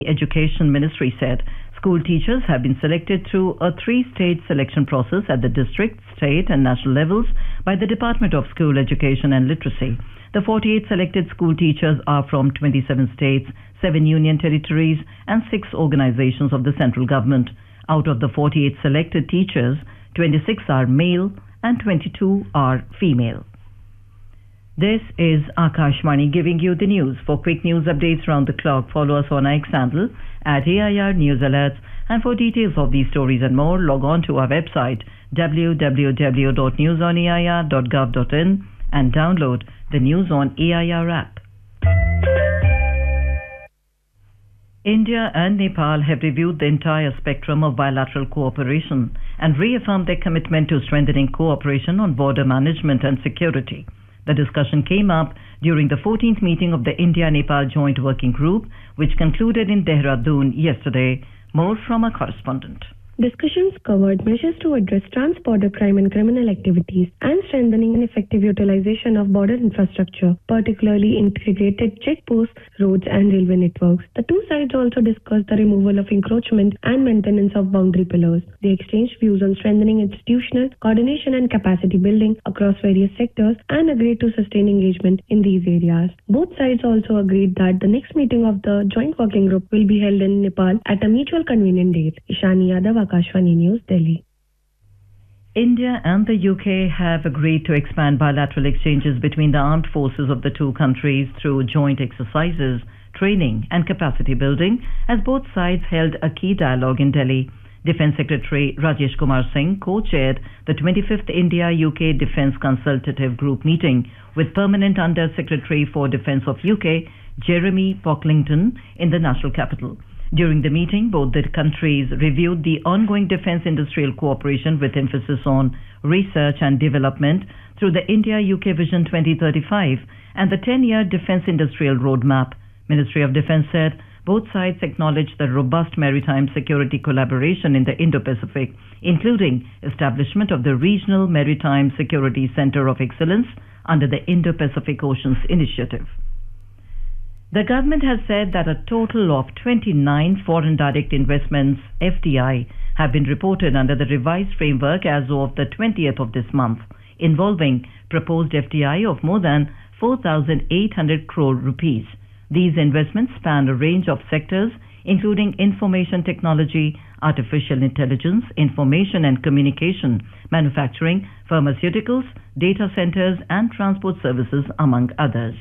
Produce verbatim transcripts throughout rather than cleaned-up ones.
Education Ministry said school teachers have been selected through a three-stage selection process at the district, state and national levels by the Department of School Education and Literacy. The forty-eight selected school teachers are from twenty-seven states, seven union territories and six organizations of the central government. Out of the forty-eight selected teachers, twenty-six are male and twenty-two are female. This is Akashvani giving you the news. For quick news updates round the clock, follow us on X handle at A I R News Alerts. And for details of these stories and more, log on to our website w w w dot news on a i r dot gov dot in and download the News on A I R app. India and Nepal have reviewed the entire spectrum of bilateral cooperation and reaffirmed their commitment to strengthening cooperation on border management and security. The discussion came up during the fourteenth meeting of the India-Nepal Joint Working Group, which concluded in Dehradun yesterday. More from our correspondent. Discussions covered measures to address trans-border crime and criminal activities and strengthening and effective utilization of border infrastructure, particularly integrated checkposts, roads and railway networks. The two sides also discussed the removal of encroachment and maintenance of boundary pillars. They exchanged views on strengthening institutional coordination and capacity building across various sectors and agreed to sustain engagement in these areas. Both sides also agreed that the next meeting of the Joint Working Group will be held in Nepal at a mutual convenient date. Ishani Yadav, Akashvani News, Delhi. India and the U K have agreed to expand bilateral exchanges between the armed forces of the two countries through joint exercises, training and capacity building, as both sides held a key dialogue in Delhi. Defence Secretary Rajesh Kumar Singh co-chaired the twenty-fifth India-U K Defence Consultative Group meeting with Permanent Under-Secretary for Defence of U K, Jeremy Pocklington, in the national capital. During the meeting, both the countries reviewed the ongoing defence industrial cooperation with emphasis on research and development through the India-U K Vision twenty thirty-five and the ten-year Defence Industrial Roadmap. Ministry of Defence said both sides acknowledged the robust maritime security collaboration in the Indo-Pacific, including establishment of the Regional Maritime Security Centre of Excellence under the Indo-Pacific Oceans Initiative. The government has said that a total of twenty-nine foreign direct investments, F D I, have been reported under the revised framework as of the twentieth of this month, involving proposed F D I of more than four thousand eight hundred crore rupees. These investments span a range of sectors, including information technology, artificial intelligence, information and communication, manufacturing, pharmaceuticals, data centers, and transport services, among others.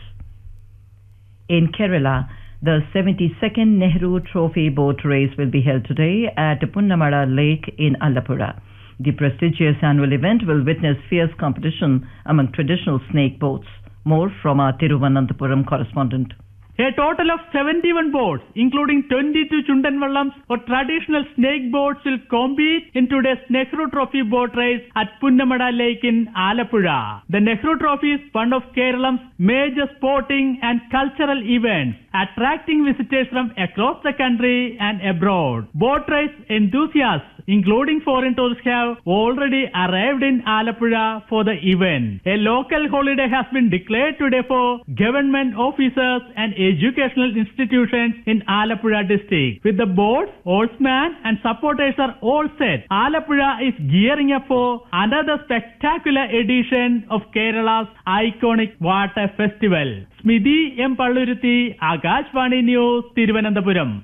In Kerala, the seventy-second Nehru Trophy boat race will be held today at Punnamada Lake in Alappuzha. The prestigious annual event will witness fierce competition among traditional snake boats. More from our Thiruvananthapuram correspondent. A total of seventy-one boats, including twenty-two Chundanvallams or traditional snake boats, will compete in today's Nehru Trophy boat race at Punnamada Lake in Alappuzha. The Nehru Trophy is one of Kerala's major sporting and cultural events, attracting visitors from across the country and abroad. Boat race enthusiasts, including foreign tourists, have already arrived in Alappuzha for the event. A local holiday has been declared today for government officers and educational institutions in Alappuzha district. With the boats, oarsmen and supporters are all set, Alappuzha is gearing up for another spectacular edition of Kerala's iconic water festival. Smidhi M. Palluruthi, Akashvani News, Thiruvananthapuram.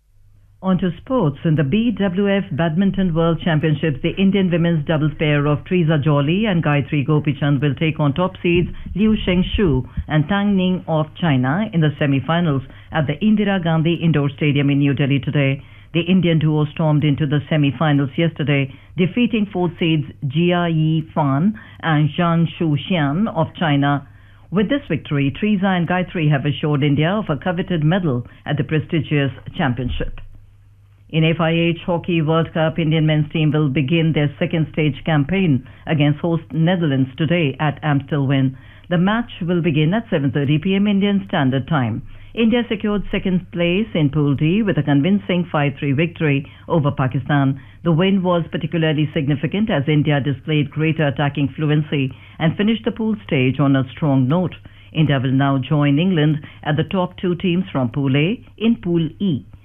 On to sports. In the B W F Badminton World Championships, the Indian women's doubles pair of Teresa Jolly and Gayatri Gopichand will take on top seeds Liu Shengshu and Tang Ning of China in the semi-finals at the Indira Gandhi Indoor Stadium in New Delhi today. The Indian duo stormed into the semi-finals yesterday, defeating fourth seeds Jia Yi Fan and Zhang Shuxian of China. With this victory, Teresa and Gayatri have assured India of a coveted medal at the prestigious championship. In F I H Hockey World Cup, Indian men's team will begin their second stage campaign against host Netherlands today at Amstelveen. The match will begin at seven thirty p m Indian Standard Time. India secured second place in Pool D with a convincing five three victory over Pakistan. The win was particularly significant as India displayed greater attacking fluency and finished the pool stage on a strong note. India will now join England at the top two teams from Pool A in Pool E.